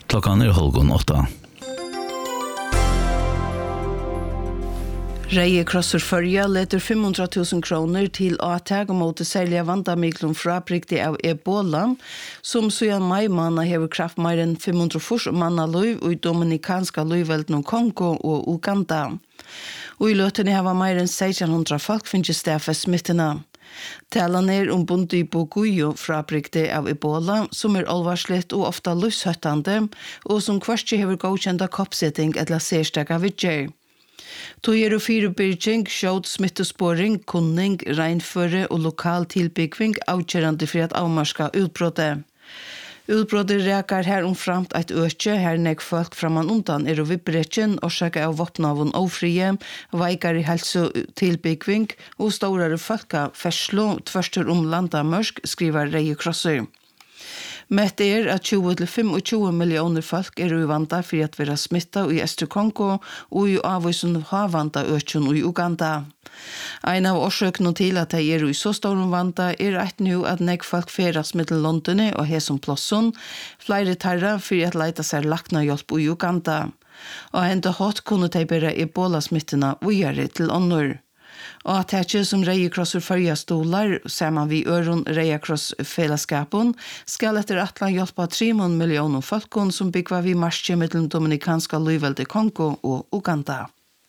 Klockan 7:30. Røde Krossur Førja leter 500.000 kroner til åtag mot det særlige vandamiklum frabriktig av Ebola, som siden mai måned hever kraft mer enn 500 manna liv i dominikanska livvelden Kongo og Uganda. Og i løtene hever mer enn 1600 folk finnes stafet smittene. Talan bundi Boguyo frabriktig av Ebola, som alvarslitt og ofta livshøttande, og som hverst hever godkjent koppsetting eller særstaka vidger. Tog fyrebyrging, sjåd smittesporing, kunning, regnføre og lokal tilbygging avgjørende for at avmarska utbrottet. Utbrottet rekar her omframt et øke, her nek folk framan undan og vibbretjen, årsaka av våpnavun ofrie, veikar i helsetilbygging og storare folka ferslo tverstur landamørsk, skriver Røde Krossur. Mett at 20-25 millioner folk i vanda for at være smittet i Øst-Kongo og i avvisen havvanda økjen i Uganda. En av årsøkene til at de i så stor vanda et nå at nek folk feras mittel Londone og Hesum Plosson, flere tarra for at leita seg lakna hjelp i Uganda. Og enda hatt kunne de bære Ebola-smittene videre til ånder. Og at det som Røde Krossur Førja stolar, sammen vi Øron Røde Kross-fellesskapen, skal etter atlan hjelpe 3 millioner folkene som bygger vi marsje mellom dominikanska livveldet Kongo og Uganda.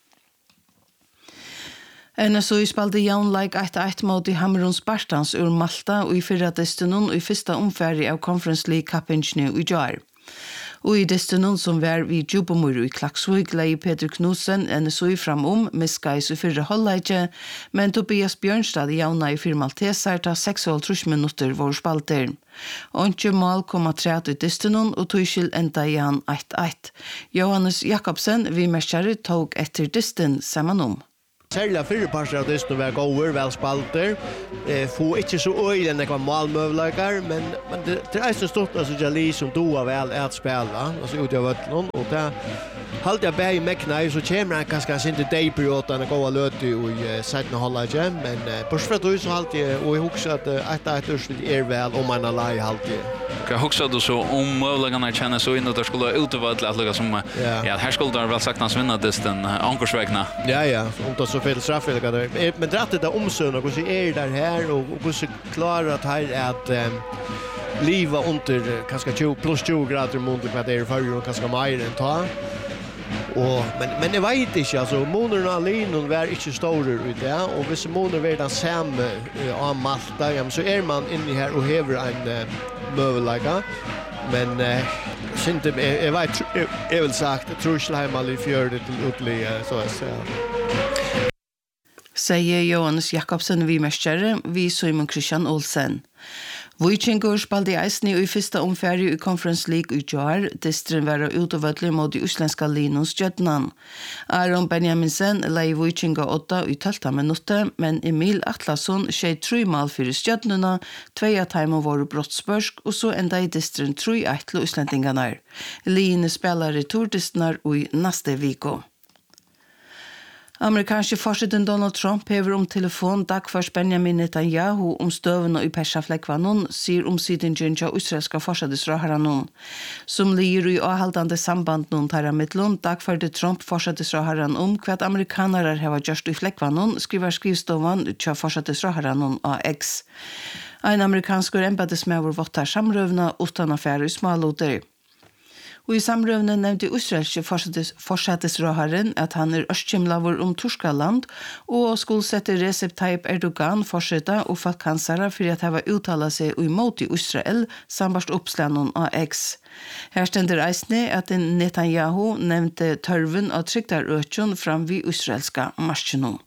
NSO spalte jaunleik 1-1 mot i Hamrun Spartans ur Malta og i 4. destinon og i første omfæri av Conference League Cup-ingene i Jar. Og i destinon som var vi Djupomur i Klaksvig, lei Peter Knudsen NSO fram miskais i 4. halvleitje, men Tobias Bjørnstad jauna i 4 Malteser ta 6,5 minutter vår spalter. Ontje mål kom at 3 i destinon og tøyskil enda igjen 1-1. Johannes Jakobsen, vi mestjare, tog etter distin saman Særlig 4 parter av disten var gode, velspalter. Få ikke så øyne enn det var målmøvleikere, men det er så stort at Jali som doer vel at spille, altså ut av vøtlen, og det halte jeg bare i mekkene, så kommer han kanskje ikke deg-perioden å gå og løte i 17 halvleikere, men bortsett fra så halte jeg, og jeg husker at et ursvitt vel om en alai halte jeg. Hva husker du så om møvleikerne kjenner så inn at det skulle ut av vøtlen, at lukka som, ja, her skulle det vel sagt hans vinna disten, ankersvekna. Ja, om det så fel straffeliga där. Men det är det omsöna hur är där här och hur klarar att här att leva under kanske 20 grader mot vad det är för och kanske mer än ta. Och men det vet inte alltså månaderna linon var inte stora ut där och hvis månader var den samma av Malta ja, så är man inne här och häver en mövelägga. Men inte jag vet jag vill sagt Trusselheim i fjördet till Utli så att säga. Sier Johannes Jakobsen vi mestjere, vi Simon Christian Olsen. Vujtjengur spalte i eisni i første omfæri i Conference League i Jar, distren var utovøtlig mot de uslenska linons Gjøtnan. Aron Benjaminsen lei Vujtjenga 8 i 12 minutter, men Emil Atlasson skjei 3 mål fyrir Gjøtnuna, 2 av timen var brottsbørsk, og så enda i distren 3-1 til uslendingarna. Liene spelar returdistnar i neste viko. Amerikanske forsiden Donald Trump hever telefon dagfars Benjamin Netanyahu støvene i Persaflekkvanon, sier sidingen til israelska forsidesraharanon. Som lir i avhaldande samband noen tar midlun, dagfarde Trump forsidesraharan hva amerikanere hever gjørst i Flekkvanon, skriver skrivstovan til forsidesraharanon av X. En amerikansk embedesmøver vottar samrøvna utan affære i småloter. Og i samrøvne nevnte israelske forsetesraharen at han østkjemlaver Torskaland og skulle sette Recep Tayyip Erdogan forsetta og falkansara for at hava uttala seg imot i Israel sambarst oppslanon av X. Her stender eisne at Netanyahu nevnte tørven av tryktarøtjon fram vid israelska marsjenon.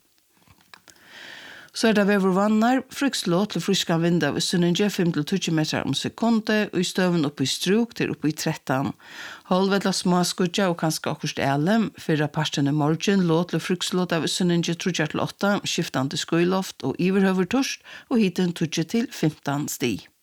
Så det vever vannar, frukslå til friska vinda ved Sunningje 5-20 meter sekundet, og i støven oppe i struk til oppe i 13. Holvedla småskudja og kanskje akkurst elem, fyrra partene morgen låt til frukslå av Sunningje 3-8, skiftande skuiloft og iverhøver torsk, og hiten 20 til 15 sti.